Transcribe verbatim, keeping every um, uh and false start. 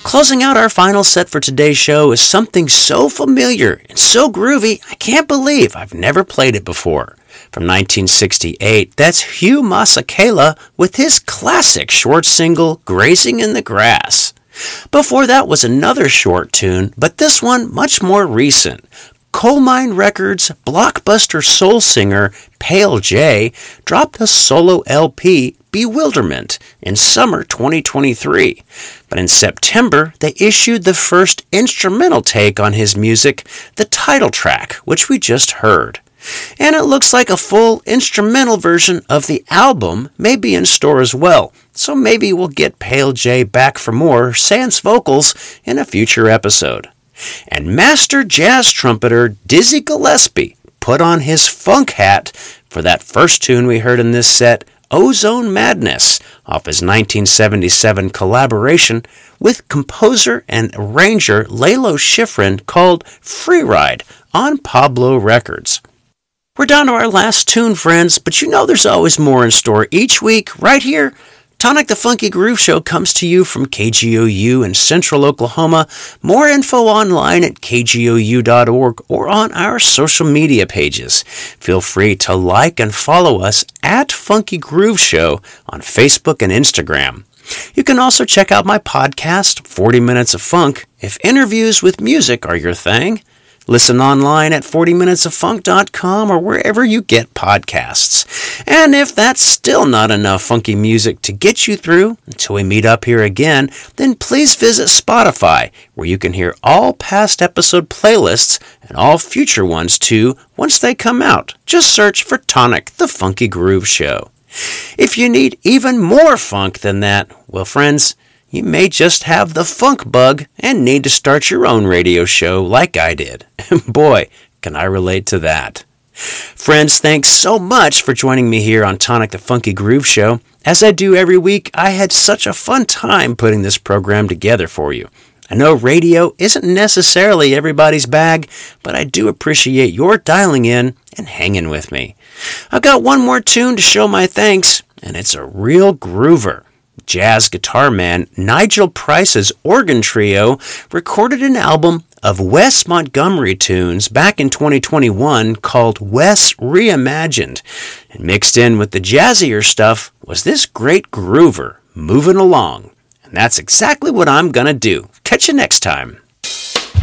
Closing out our final set for today's show is something so familiar and so groovy, I can't believe I've never played it before. From nineteen sixty-eight, that's Hugh Masekela with his classic short single, Grazing in the Grass. Before that was another short tune, but this one much more recent. Coal Mine Records blockbuster soul singer Pale J dropped a solo L P, Bewilderment, in summer twenty twenty-three. But in September, they issued the first instrumental take on his music, the title track, which we just heard. And it looks like a full instrumental version of the album may be in store as well, so maybe we'll get Pale J back for more sans vocals in a future episode. And master jazz trumpeter Dizzy Gillespie put on his funk hat for that first tune we heard in this set, Ozone Madness, off his nineteen seventy-seven collaboration with composer and arranger Lalo Schifrin called Freeride on Pablo Records. We're down to our last tune, friends, but you know there's always more in store each week right here. Tonic the Funky Groove Show comes to you from K G O U in Central Oklahoma. More info online at k g o u dot org or on our social media pages. Feel free to like and follow us at Funky Groove Show on Facebook and Instagram. You can also check out my podcast, forty minutes of Funk, if interviews with music are your thing. Listen online at forty minutes of funk dot com or wherever you get podcasts. And if that's still not enough funky music to get you through until we meet up here again, then please visit Spotify, where you can hear all past episode playlists and all future ones too once they come out. Just search for Tonic the Funky Groove Show. If you need even more funk than that, well, friends, you may just have the funk bug and need to start your own radio show like I did. Boy, can I relate to that. Friends, thanks so much for joining me here on Tonic the Funky Groove Show. As I do every week, I had such a fun time putting this program together for you. I know radio isn't necessarily everybody's bag, but I do appreciate your dialing in and hanging with me. I've got one more tune to show my thanks, and it's a real groover. Jazz guitar man Nigel Price's organ trio recorded an album of Wes Montgomery tunes back in twenty twenty-one called Wes Reimagined. And mixed in with the jazzier stuff was this great groover, Moving Along. And that's exactly what I'm gonna do. Catch you next time.